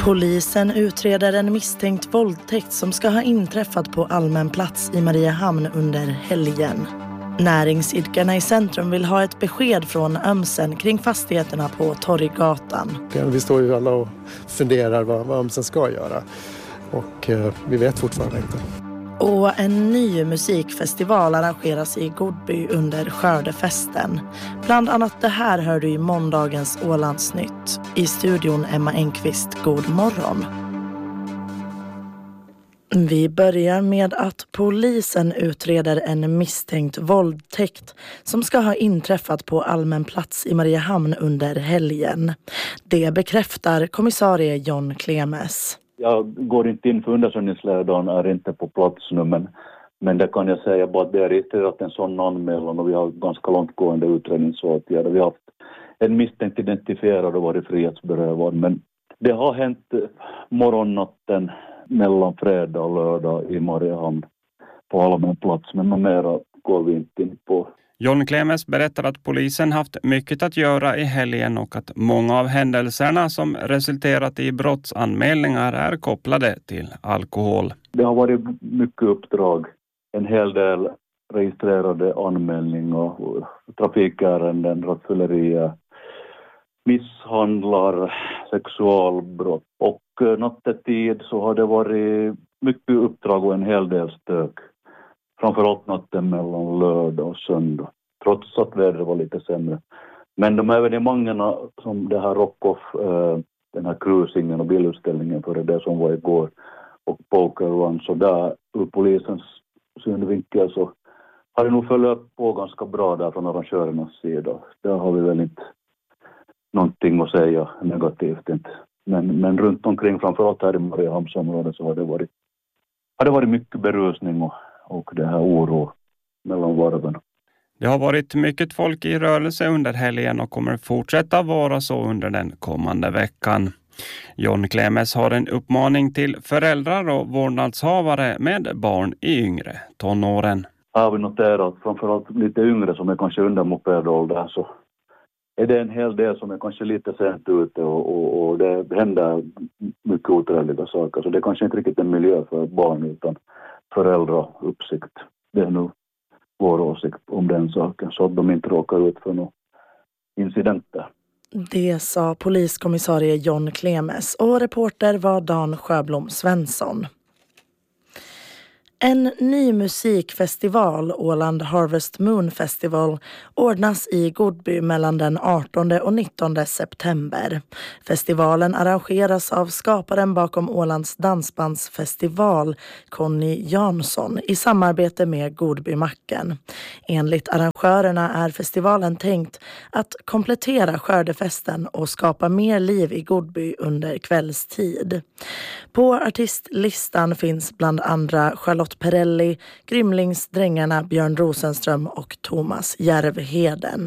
Polisen utreder en misstänkt våldtäkt som ska ha inträffat på allmän plats i Mariehamn under helgen. Näringsidkarna i centrum vill ha ett besked från Ömsen kring fastigheterna på Torggatan. Vi står ju alla och funderar vad Ömsen ska göra och vi vet fortfarande inte. Och en ny musikfestival arrangeras i Godby under skördefesten. Bland annat det här hör du i måndagens Ålandsnytt. I studion Emma Enqvist, god morgon. Vi börjar med att polisen utreder en misstänkt våldtäkt som ska ha inträffat på allmän plats i Mariehamn under helgen. Det bekräftar kommissarie John Klemes. Jag går inte in för undersökningsledaren, är inte på plats nu, men det kan jag säga bara att det är registrerat en sån anmälan och vi har ganska långtgående utredningsåtgärder. Vi har haft en misstänkt identifierad och varit frihetsberövad, men det har hänt morgonnatten mellan fredag och lördag i Mariehamn på allmän plats, men något mera går vi inte in på. John Klemes berättar att polisen haft mycket att göra i helgen och att många av händelserna som resulterat i brottsanmälningar är kopplade till alkohol. Det har varit mycket uppdrag, en hel del registrerade anmälningar, trafikärenden, rattfyllerier, misshandlar, sexualbrott och nattetid så har det varit mycket uppdrag och en hel del stök. Framförallt natten mellan lördag och söndag, trots att vädret var lite sämre. Men de evenemangerna som det här Rockoff, den här cruisingen och bilutställningen för det som var igår och Poker Run, så där ur polisens synvinkel så har det nog följt på ganska bra där från arrangörernas sida. Där har vi väl inte någonting att säga negativt inte. Men runt omkring, framförallt här i Mariehamnsområdet, så har det varit mycket berusning och det här oro mellan varven. Det har varit mycket folk i rörelse under helgen och kommer fortsätta vara så under den kommande veckan. John Klemes har en uppmaning till föräldrar och vårdnadshavare med barn i yngre tonåren. Har vi noterat framförallt lite yngre som är kanske under mopedåldern, så är det en hel del som är kanske lite sent ute och det händer mycket otrevliga saker. Så det är kanske inte riktigt en miljö för barn utan föräldrauppsikt. Det är nog vår åsikt om den saken, så att de inte råkar ut för några incidenter. Det sa poliskommissarie John Klemes och reporter var Dan Sjöblom Svensson. En ny musikfestival, Åland Harvest Moon Festival, ordnas i Godby mellan den 18 och 19 september. Festivalen arrangeras av skaparen bakom Ålands dansbandsfestival, Conny Jansson, i samarbete med Godbymacken. Enligt arrangörerna är festivalen tänkt att komplettera skördefesten och skapa mer liv i Godby under kvällstid. På artistlistan finns bland andra Charlotte Perrelli, Grymlingsdrängarna Björn Rosenström och Thomas Järvheden.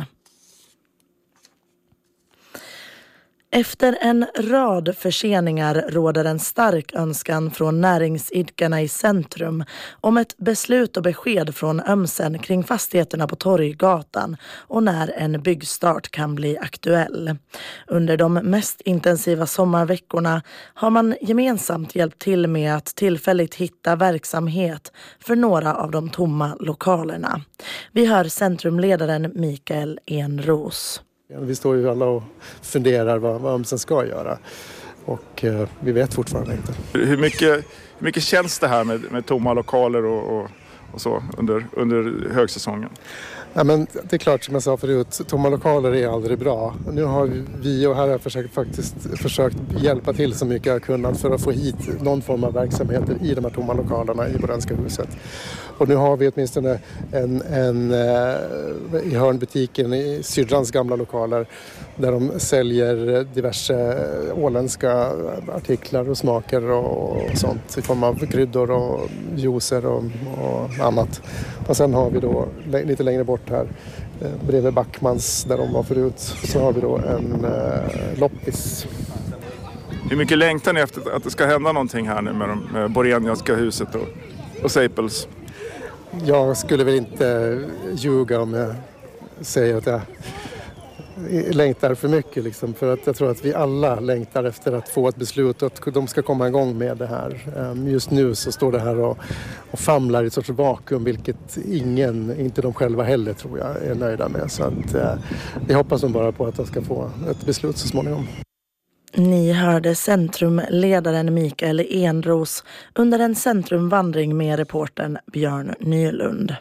Efter en rad förseningar råder en stark önskan från näringsidkarna i centrum om ett beslut och besked från Ömsen kring fastigheterna på Torggatan och när en byggstart kan bli aktuell. Under de mest intensiva sommarveckorna har man gemensamt hjälpt till med att tillfälligt hitta verksamhet för några av de tomma lokalerna. Vi hör centrumledaren Mikael Enros. Vi står ju alla och funderar vad Ömsen ska göra och vi vet fortfarande inte. Hur mycket känns det här med tomma lokaler och så under högsäsongen? Ja, men det är klart, som jag sa förut, tomma lokaler är aldrig bra. Nu har vi och här har försökt hjälpa till så mycket jag kunnat för att få hit någon form av verksamheter i de här tomma lokalerna i Bodenska huset. Och nu har vi åtminstone en i hörnbutiken i Sydrans gamla lokaler där de säljer diverse åländska artiklar och smaker och sånt i form av kryddor och juicer och annat. Och sen har vi då lite längre bort här bredvid Backmans där de var förut, så har vi då en loppis. Hur mycket längtar ni efter att det ska hända någonting här nu med Boreniaska huset och Seipels? Jag skulle väl inte ljuga om jag säger att jag längtar för mycket liksom, för att jag tror att vi alla längtar efter att få ett beslut och att de ska komma igång med det här. Just nu så står det här och famlar i ett sorts vakuum, vilket inte de själva heller tror jag är nöjda med. Så att vi hoppas bara på att de ska få ett beslut så småningom. Ni hörde centrumledaren Mikael Enros under en centrumvandring med reportern Björn Nylund.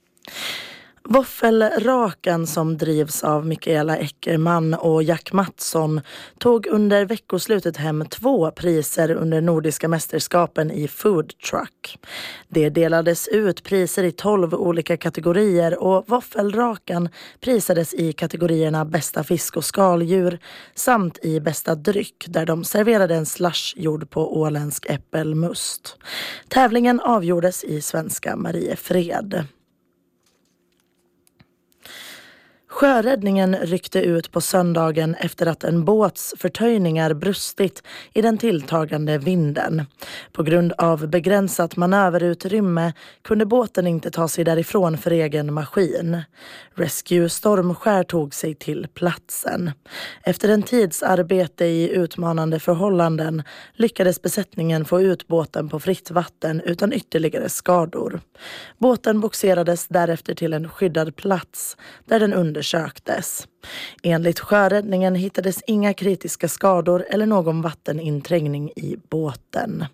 Våffelrakan som drivs av Mikaela Eckerman och Jack Mattsson tog under veckoslutet hem 2 priser under Nordiska mästerskapen i food truck. Det delades ut priser i 12 olika kategorier och våffelrakan prisades i kategorierna bästa fisk och skaldjur samt i bästa dryck där de serverade en slush gjord på åländsk äppelmust. Tävlingen avgjordes i svenska Mariefred. Sjöräddningen ryckte ut på söndagen efter att en båts förtöjningar brustit i den tilltagande vinden. På grund av begränsat manöverutrymme kunde båten inte ta sig därifrån för egen maskin. Rescue Stormskär tog sig till platsen. Efter en tids arbete i utmanande förhållanden lyckades besättningen få ut båten på fritt vatten utan ytterligare skador. Båten boxerades därefter till en skyddad plats där den undersöktes. Enligt sjöräddningen hittades inga kritiska skador eller någon vatteninträngning i båten.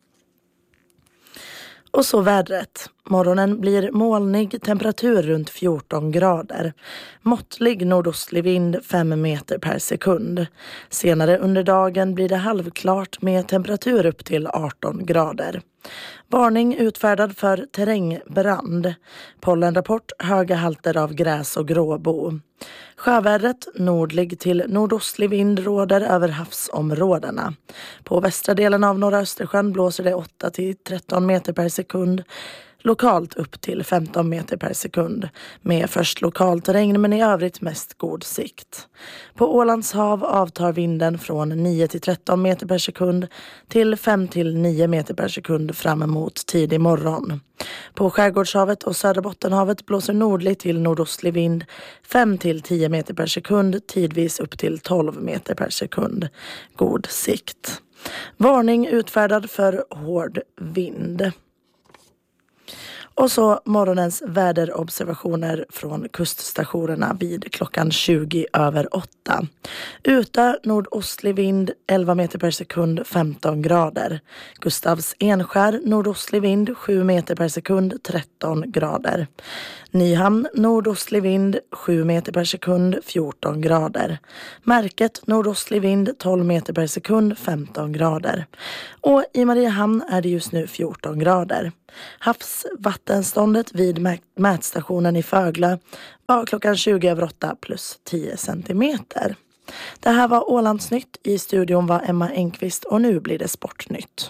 Och så vädret. Morgonen blir molnig, temperatur runt 14 grader. Måttlig nordostlig vind 5 meter per sekund. Senare under dagen blir det halvklart med temperatur upp till 18 grader. Varning utfärdad för terrängbrand. Pollenrapport höga halter av gräs och gråbo. Sjövädret nordlig till nordostlig vind råder över havsområdena. På västra delen av norra Östersjön blåser det 8 till 13 meter per sekund. Lokalt upp till 15 meter per sekund. Med först lokalt regn men i övrigt mest god sikt. På Ålands hav avtar vinden från 9 till 13 meter per sekund till 5 till 9 meter per sekund fram emot tidig morgon. På Skärgårdshavet och Södra Bottenhavet blåser nordlig till nordostlig vind 5 till 10 meter per sekund, tidvis upp till 12 meter per sekund. God sikt. Varning utfärdad för hård vind. Och så morgonens väderobservationer från kuststationerna vid klockan 20:08. Utö nordostlig vind 11 meter per sekund 15 grader. Gustavs Enskär nordostlig vind 7 meter per sekund 13 grader. Nyhamn nordostlig vind 7 meter per sekund 14 grader. Märket nordostlig vind 12 meter per sekund 15 grader. Och i Mariehamn är det just nu 14 grader. Havsvattenståndet vid mätstationen i Fögla var klockan 20:08 plus 10 centimeter. Det här var Ålandsnytt. I studion var Emma Engqvist och nu blir det Sportnytt.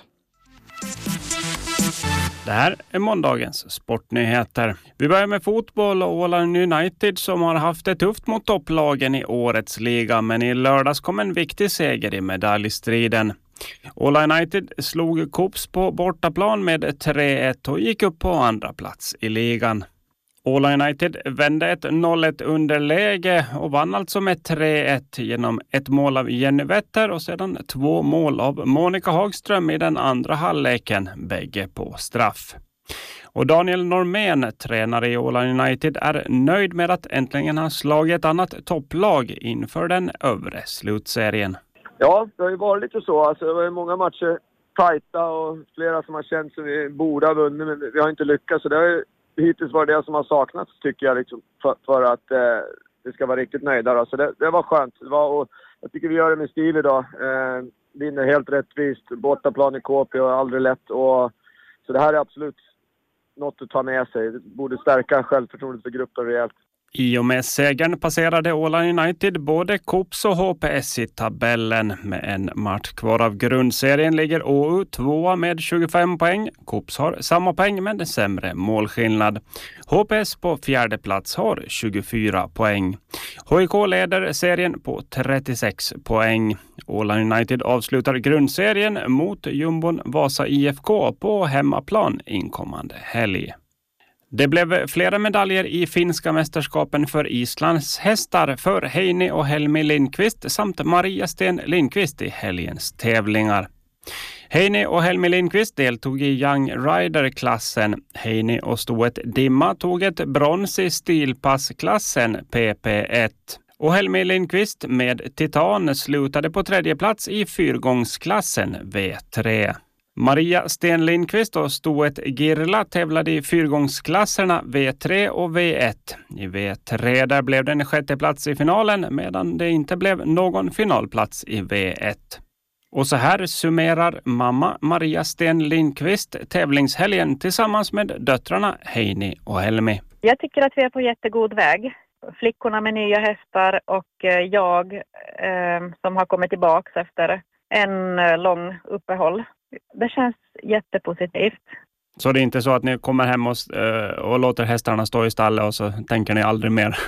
Det här är måndagens sportnyheter. Vi börjar med fotboll och Åland United som har haft det tufft mot topplagen i årets liga, men i lördags kom en viktig seger i medaljstriden. Åland United slog Kops på bortaplan med 3-1 och gick upp på andra plats i ligan. Åland United vände ett 0-1 underläge och vann alltså med 3-1 genom ett mål av Jenny Wetter och sedan 2 mål av Monica Hagström i den andra halvleken, bägge på straff. Och Daniel Normén, tränare i Åland United, är nöjd med att äntligen ha slagit ett annat topplag inför den övre slutserien. Ja, det har ju varit lite så. Alltså, det var ju många matcher tajta och flera som har känt som vi borde ha vunnit, men vi har inte lyckats. Så det har ju hittills varit det som har saknats, tycker jag, liksom, för att det ska vara riktigt nöjda. Då. Så det var skönt. Och jag tycker vi gör det med stil idag. Vinner helt rättvist. Bortaplan i KP och aldrig lätt. Så det här är absolut något att ta med sig. Det borde stärka självförtroendet för gruppen rejält. I och med segern passerade Åland United både Kops och HPS i tabellen. Med en match kvar av grundserien ligger OU 2 med 25 poäng. Kops har samma poäng men sämre målskillnad. HPS på fjärde plats har 24 poäng. HIK leder serien på 36 poäng. Åland United avslutar grundserien mot jumbon Vasa IFK på hemmaplan inkommande helg. Det blev flera medaljer i finska mästerskapen för Islands hästar för Heini och Helmi Lindqvist samt Maria Sten Lindqvist i helgens tävlingar. Heini och Helmi Lindqvist deltog i Young Rider-klassen. Heini och stoet Dimma tog ett brons i stilpassklassen PP1. Och Helmi Lindqvist med Titan slutade på tredje plats i fyrgångsklassen V3. Maria Sten Lindqvist och stoet Girla tävlade i fyrgångsklasserna V3 och V1. I V3 där blev det en sjätte plats i finalen medan det inte blev någon finalplats i V1. Och så här summerar mamma Maria Sten Lindqvist tävlingshelgen tillsammans med döttrarna Heini och Helmi. Jag tycker att vi är på jättegod väg. Flickorna med nya hästar och jag som har kommit tillbaka efter en lång uppehåll. Det känns jättepositivt. Så det är inte så att ni kommer hem och låter hästarna stå i stallet och så tänker ni aldrig mer?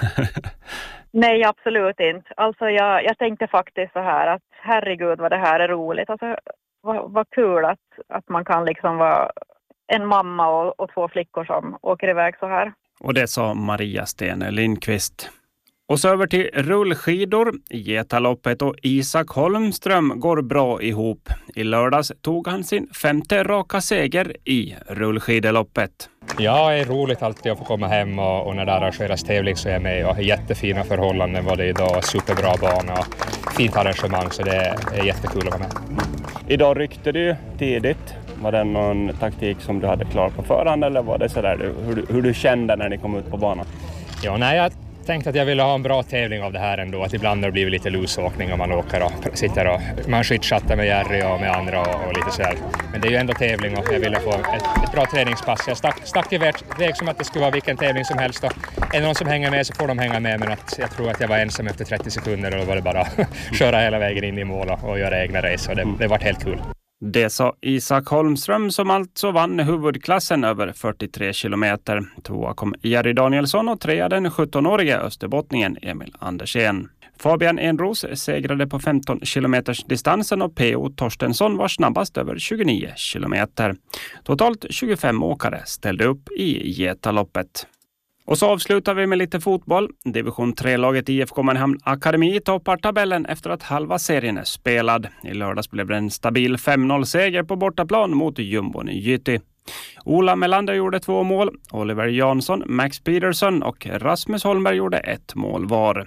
Nej, absolut inte. Alltså jag tänkte faktiskt så här att herregud vad det här är roligt. Alltså vad kul att man kan liksom vara en mamma och två flickor som åker iväg så här. Och det sa Maria Sten Lindqvist. Och så över till rullskidor. Getaloppet och Isak Holmström går bra ihop. I lördags tog han sin 5:e raka seger i rullskideloppet. Ja, det är roligt alltid att få komma hem och när det arrangeras tävling så är jag med och har jättefina förhållanden var det idag, superbra bana och fint arrangemang så det är jättekul att vara med. Idag ryckte du tidigt. Var det någon taktik som du hade klar på förhand eller var det sådär hur du kände när ni kom ut på banan? Ja, nej, jag tänkte att jag ville ha en bra tävling av det här ändå. Att ibland har det blivit lite lusåkning om man åker och sitter och man skitchattar med Jerry och med andra och lite sådär. Men det är ju ändå tävling och jag ville få ett bra träningspass. Jag stack iväg som att det skulle vara vilken tävling som helst. Och är det någon som hänger med så får de hänga med. Men jag tror att jag var ensam efter 30 sekunder och då var det bara köra hela vägen in i mål och göra egna race. Och det var helt kul. Det sa Isak Holmström som alltså vann huvudklassen över 43 kilometer. Tvåa kom Jerry Danielsson och trea den 17-årige österbottningen Emil Andersen. Fabian Enros segrade på 15 kilometers distansen och P.O. Torstensson var snabbast över 29 kilometer. Totalt 25 åkare ställde upp i Getaloppet. Och så avslutar vi med lite fotboll. Division 3-laget IFK Mariehamn Akademi toppar tabellen efter att halva serien är spelad. I lördags blev det en stabil 5-0-seger på bortaplan mot Jumbon Jytti. Ola Melander gjorde 2 mål. Oliver Jansson, Max Peterson och Rasmus Holmberg gjorde 1 mål var.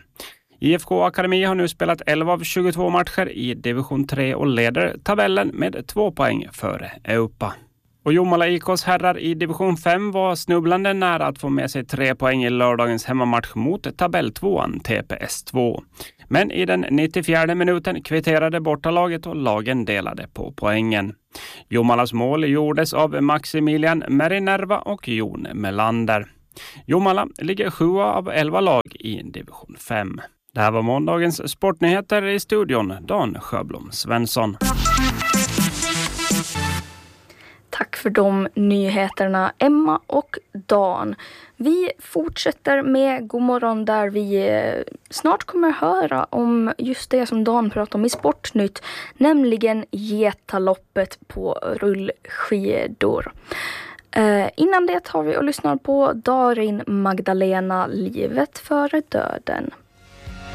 IFK Akademi har nu spelat 11 av 22 matcher i division 3 och leder tabellen med 2 poäng före Eupa. Och Jomala IKs herrar i division 5 var snubblande nära att få med sig 3 poäng i lördagens hemmamatch mot tabelltvåan TPS2. Men i den 94:e minuten kvitterade bortalaget och lagen delade på poängen. Jomalas mål gjordes av Maximilian Merinerva och Jon Melander. Jomala ligger 7 av 11 lag i division 5. Det här var måndagens sportnyheter i studion. Dan Sjöblom Svensson. Tack för de nyheterna, Emma och Dan. Vi fortsätter med Godmorgon där vi snart kommer höra om just det som Dan pratade om i Sportnytt, nämligen Getaloppet på rullskidor. Innan det har vi och lyssnar på Darin Magdalena, Livet före döden.